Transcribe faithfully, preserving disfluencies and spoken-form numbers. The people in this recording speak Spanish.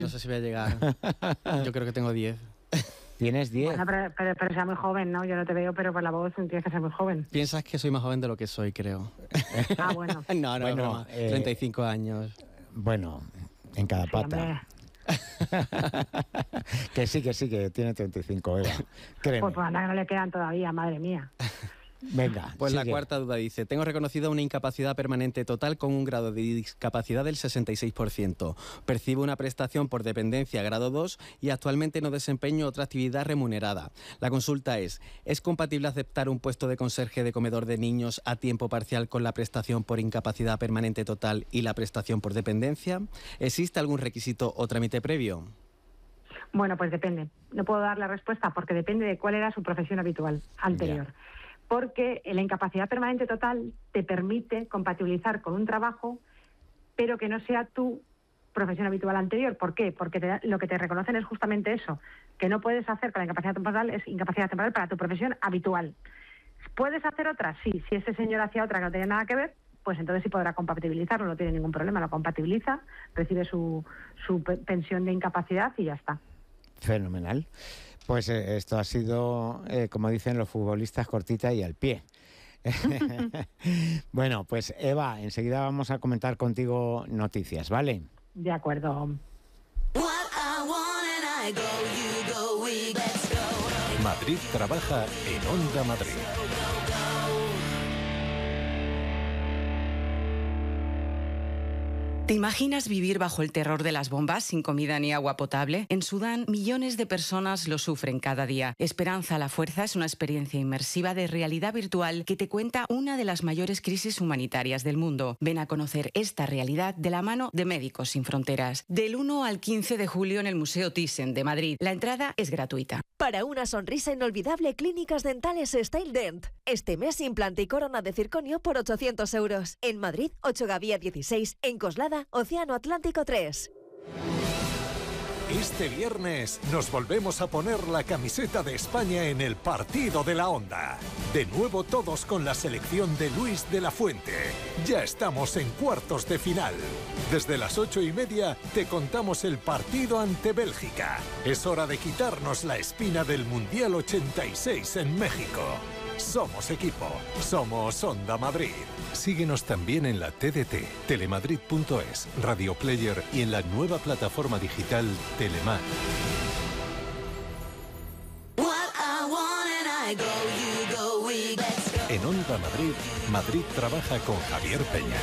No sé si voy a llegar. Yo creo que tengo diez. ¿Tienes diez? Bueno, pero, pero, pero sea muy joven, ¿no? Yo no te veo, pero por la voz tienes que ser muy joven. Piensas que soy más joven de lo que soy, creo. Ah, bueno. no, no, Bueno, no. eh, treinta y cinco años. Bueno, en cada Sí, pata. hombre. Que sí, que sí, que tiene treinta y cinco, Eva. Créeme. Pues, pues anda, que no le quedan todavía, madre mía. Venga, Pues la sigue. cuarta duda dice, tengo reconocida una incapacidad permanente total con un grado de discapacidad del sesenta y seis por ciento. Percibo una prestación por dependencia grado dos y actualmente no desempeño otra actividad remunerada. La consulta es, ¿es compatible aceptar un puesto de conserje de comedor de niños a tiempo parcial con la prestación por incapacidad permanente total y la prestación por dependencia? ¿Existe algún requisito o trámite previo? Bueno, pues depende. No puedo dar la respuesta porque depende de cuál era su profesión habitual anterior. Ya. Porque la incapacidad permanente total te permite compatibilizar con un trabajo, pero que no sea tu profesión habitual anterior. ¿Por qué? Porque te, lo que te reconocen es justamente eso, que no puedes hacer con la incapacidad temporal, es incapacidad temporal para tu profesión habitual. ¿Puedes hacer otra? Sí. Si ese señor hacía otra que no tenía nada que ver, pues entonces sí podrá compatibilizarlo, no tiene ningún problema, lo compatibiliza, recibe su, su pensión de incapacidad y ya está. Fenomenal. Pues eh, esto ha sido, eh, como dicen los futbolistas, cortita y al pie. Bueno, pues Eva, enseguida vamos a comentar contigo noticias, ¿vale? De acuerdo. Madrid trabaja en Onda Madrid. ¿Te imaginas vivir bajo el terror de las bombas sin comida ni agua potable? En Sudán, millones de personas lo sufren cada día. Esperanza a la Fuerza es una experiencia inmersiva de realidad virtual que te cuenta una de las mayores crisis humanitarias del mundo. Ven a conocer esta realidad de la mano de Médicos Sin Fronteras. Del uno al quince de julio en el Museo Thyssen de Madrid. La entrada es gratuita. Para una sonrisa inolvidable, Clínicas Dentales Style Dent. Este mes, implante y corona de circonio por ochocientos euros. En Madrid, ocho Gavía dieciséis. En Coslada, Océano Atlántico tres. Este viernes nos volvemos a poner la camiseta de España en el partido de la Onda. De nuevo todos con la selección de Luis de la Fuente. Ya estamos en cuartos de final. Desde las ocho y media te contamos el partido ante Bélgica. Es hora de quitarnos la espina del Mundial ochenta y seis en México. Somos equipo, somos Onda Madrid. Síguenos también en la T D T, telemadrid punto es, Radio Player y en la nueva plataforma digital Telemar. En Onda Madrid, Madrid trabaja con Javier Peña.